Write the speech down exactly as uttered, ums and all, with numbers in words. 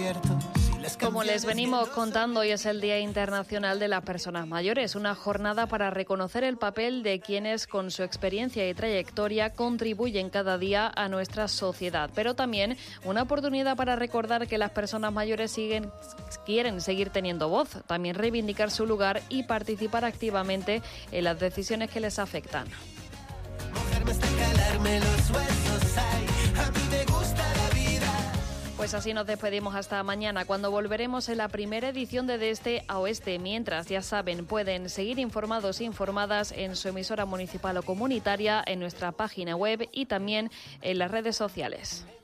abierto. Como les venimos contando, hoy es el Día Internacional de las Personas Mayores, una jornada para reconocer el papel de quienes con su experiencia y trayectoria contribuyen cada día a nuestra sociedad, pero también una oportunidad para recordar que las personas mayores siguen, quieren seguir teniendo voz, también reivindicar su lugar y participar activamente en las decisiones que les afectan. Pues así nos despedimos hasta mañana, cuando volveremos en la primera edición de De Este a Oeste. Mientras, ya saben, pueden seguir informados e informadas en su emisora municipal o comunitaria, en nuestra página web y también en las redes sociales.